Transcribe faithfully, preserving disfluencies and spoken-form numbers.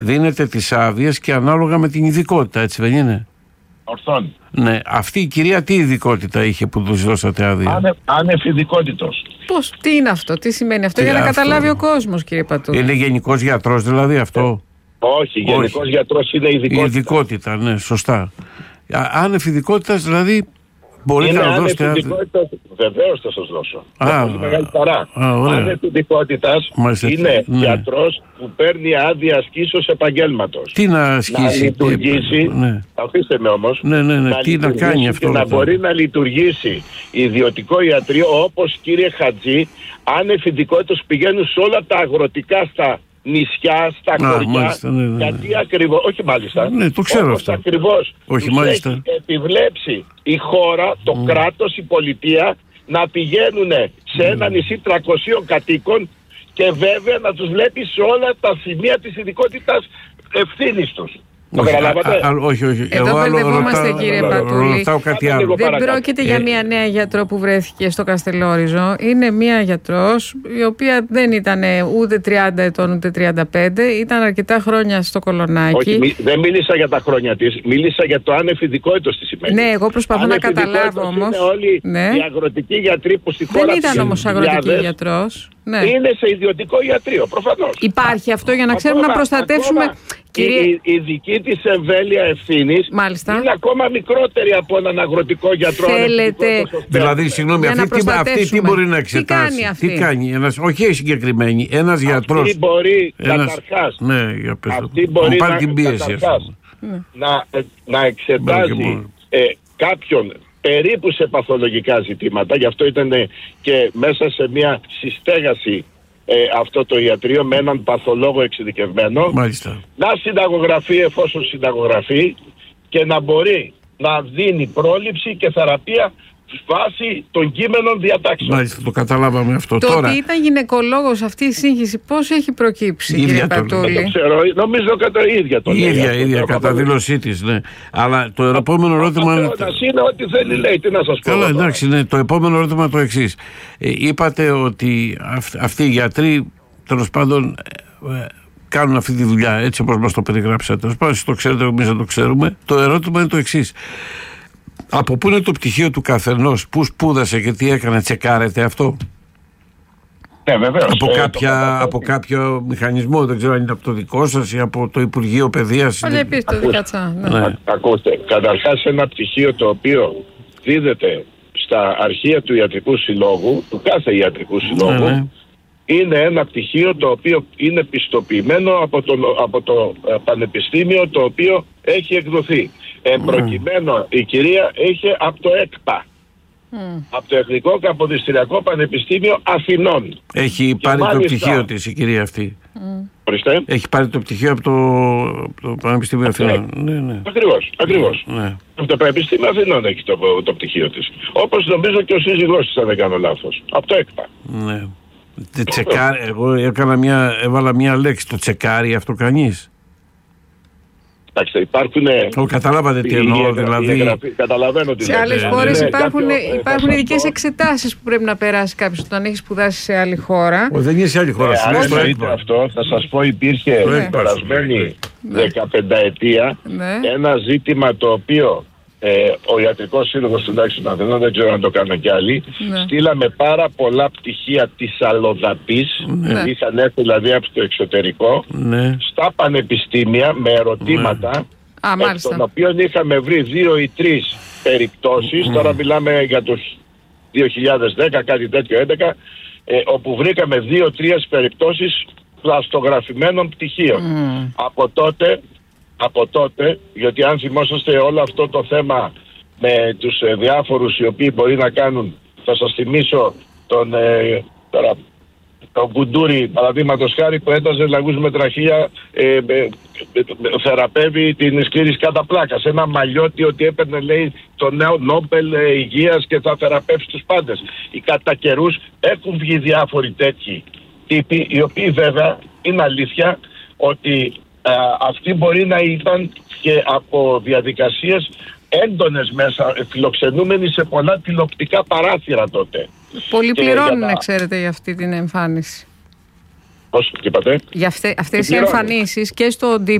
δίνετε τις άδειες και ανάλογα με την ειδικότητα, έτσι δεν είναι? Ορθόν. Ναι. Αυτή η κυρία τι ειδικότητα είχε που τους δώσατε άδεια? Άνε, ανεφιδικότητος. Πώς, τι είναι αυτό, τι σημαίνει αυτό, Τι για να αυτό? καταλάβει ο κόσμος, κύριε Πατούλη? Είναι γενικός γιατρός δηλαδή αυτό? Όχι, γενικός γιατρός είναι ειδικότητα. Η ειδικότητα, ναι, σωστά. Άνεφιδικότητας δηλαδή μπορείτε είναι να δώσετε άδεια? Βεβαίως θα σας δώσω. Α, πολύ μεγάλη χαρά. α, Ανεφιδικότητας είναι ναι. γιατρός που παίρνει άδεια ασκήσεως επαγγέλματος. Τι να ασκήσει? Να λειτουργήσει, ναι. αφήστε με όμως, ναι, ναι, ναι. να Τι να κάνει αυτό? και να μπορεί να λειτουργήσει ιδιωτικό ιατρείο, όπως κύριε Χατζή, ανεφιδικότητας πηγαίνουν σε όλα τα αγροτικά, στα νησιά, στα Α, χωριά, μάλιστα, ναι, ναι, ναι. γιατί ακριβώς, όχι μάλιστα, ναι, το ξέρω όπως αυτό. ακριβώς όχι τους μάλιστα. έχει επιβλέψει η χώρα, το mm. κράτος, η πολιτεία, να πηγαίνουν σε ένα mm. νησί τριακοσίων κατοίκων και βέβαια να τους βλέπει σε όλα τα σημεία της ειδικότητας ευθύνης τους. Το καταλάβατε? Όχι, όχι. Εδώ μπερδευόμαστε, κύριε Πατούλη. Δεν πρόκειται για μια νέα γιατρό που βρέθηκε στο Καστελόριζο. Είναι μια γιατρός η οποία δεν ήταν ούτε τριάντα ετών ούτε τριάντα πέντε. Ήταν αρκετά χρόνια στο Κολονάκι. Όχι, δεν μίλησα για τα χρόνια της. Μίλησα για το ανεφιδικότητος της σημαίνει. Ναι, εγώ προσπαθώ να καταλάβω όμως. Είναι όλοι ναι. οι αγροτικοί γιατροί που στη χώρα. Δεν ήταν όμως αγροτική γιατρός. Ναι. Είναι σε ιδιωτικό ιατρείο, προφανώς. Υπάρχει αυτό για να ξέρουμε ακόμα, να προστατεύσουμε. Ακόμα, κύριε... η, η δική της εμβέλεια ευθύνης είναι ακόμα μικρότερη από έναν αγροτικό γιατρό. Θέλετε. Δηλαδή, συγγνώμη, αυτή, τι, αυτή τι μπορεί να εξετάσει? Τι κάνει αυτή? Τι κάνει ένας, όχι συγκεκριμένη, ένας γιατρός. Αυτή μπορεί ένας, καταρχάς. Ναι, για πες. Αυτή μπορεί να, την πίεση, να, να εξετάζει ε, κάποιον περίπου σε παθολογικά ζητήματα, γι' αυτό ήταν και μέσα σε μια συστέγαση ε, αυτό το ιατρείο με έναν παθολόγο εξειδικευμένο. Μάλιστα. Να συνταγογραφεί εφόσον συνταγογραφεί και να μπορεί να δίνει πρόληψη και θεραπεία βάσει των κείμενων διατάξεων. Μάλιστα, το καταλάβαμε αυτό. Το τώρα. ότι ήταν γυναικολόγος αυτή η σύγχυση, πώς έχει προκύψει, η κύριε Πατούλη? Δεν το ξέρω, νομίζω κατά ίδια το η λέει. ίδια, αυτό, ίδια, κατά δήλωσή της, ναι. Αλλά το επόμενο ερώτημα είναι... είναι ό,τι θέλει λέει, τι να σας πω. Καλά, εντάξει, ναι, το επόμενο ερώτημα το εξής. Ε, είπατε ότι αυ, αυτοί οι γιατροί, τέλος πάντων, ε, κάνουν αυτή τη δουλειά, έτσι όπως μας το περιγράψατε. Τέλος πάντων, εσείς το ξέρετε, εμείς δεν το ξέρουμε. Το ερώτημα είναι το εξής. Από πού είναι το πτυχίο του καθενός, πού σπούδασε και τι έκανε, τσεκάρετε αυτό? Ναι, βεβαίως. Από, ε, κάποια, από κάποιο μηχανισμό, δεν ξέρω αν είναι από το δικό σας ή από το Υπουργείο Παιδείας. Όλοι επίσης το δικατσά. Ναι. Ναι. Ακούστε, καταρχάς ένα πτυχίο το οποίο δίδεται στα αρχεία του Ιατρικού Συλλόγου, του κάθε Ιατρικού Συλλόγου, ναι, ναι. είναι ένα πτυχίο το οποίο είναι πιστοποιημένο από το, από το πανεπιστήμιο το οποίο έχει εκδοθεί. Εν προκειμένου mm. η κυρία είχε από το ΕΚΠΑ, mm. από το Εθνικό Καποδιστριακό Πανεπιστήμιο Αθηνών. Έχει και πάρει μάλιστα... το πτυχίο της η κυρία αυτή. Mm. Έχει πάρει το πτυχίο από το, το Πανεπιστήμιο Αθηνών. Ναι, ναι. Ακριβώς, ακριβώς. Ναι. Από το Πανεπιστήμιο Αθηνών έχει το, το πτυχίο της. Όπως νομίζω και ο σύζυγός της, αν δεν κάνω λάθος. Από το ΕΚΠΑ. Ναι. Τσεκάρει, εγώ έκανα μια, έβαλα μια λέξη, το τσεκάρει αυτό κανείς? Εντάξει, υπάρχουν. Oh, καταλάβατε τι εννοώ, δηλαδή. Καταλαβαίνω τι σε άλλες χώρες ναι, υπάρχουν, υπάρχουν ειδικές εξετάσεις που πρέπει να περάσει κάποιος όταν έχει σπουδάσει σε άλλη χώρα. Oh, δεν είναι σε άλλη χώρα. Ε, αν εννοείται αυτό, θα σας πω, υπήρχε ναι. περασμένη ναι. δεκαπενταετία ναι. ένα ζήτημα το οποίο ε, ο Ιατρικός Σύλλογος τουλάχιστον Αθηνών, δεν ξέρω αν το κάνουν κι άλλοι, ναι. στείλαμε πάρα πολλά πτυχία της αλλοδαπής, ναι. είχαν έρθει δηλαδή από το εξωτερικό, ναι. στα πανεπιστήμια με ερωτήματα, ναι. εκ των οποίων είχαμε βρει δύο ή τρεις περιπτώσεις, mm. τώρα μιλάμε για το δύο χιλιάδες δέκα, κάτι τέτοιο έντεκα, ε, όπου βρήκαμε δύο-τρεις περιπτώσεις πλαστογραφημένων πτυχίων. Mm. Από τότε... Από τότε, γιατί αν θυμόσαστε όλο αυτό το θέμα με τους ε, διάφορους οι οποίοι μπορεί να κάνουν, θα σας θυμίσω τον, ε, τώρα, τον Κουντούρη, παραδείγματος χάρη, που έταζε λαγούς με τραχεία, ε, ε, ε, θεραπεύει την σκλήρης κατά πλάκας. Ένα μαλλιότι ότι έπαιρνε, λέει, το νέο Νόμπελ ε, Υγείας και θα θεραπεύσει τους πάντες. Οι κατά καιρούς έχουν βγει διάφοροι τέτοιοι τύποι, οι οποίοι βέβαια είναι αλήθεια ότι Uh, αυτοί μπορεί να ήταν και από διαδικασίες έντονες μέσα, φιλοξενούμενοι σε πολλά τηλεοπτικά παράθυρα τότε. Πολλοί πληρώνουν, να... ξέρετε, για αυτή την εμφάνιση. Πώς, τι είπατε? Για αυτές οι εμφανίσεις και στον